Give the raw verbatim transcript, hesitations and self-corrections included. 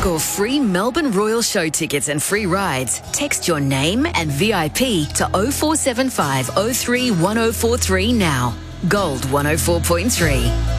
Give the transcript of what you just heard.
score free Melbourne Royal Show tickets and free rides, text your name and V I P to oh four seven five oh three one oh four three now. Gold one oh four point three.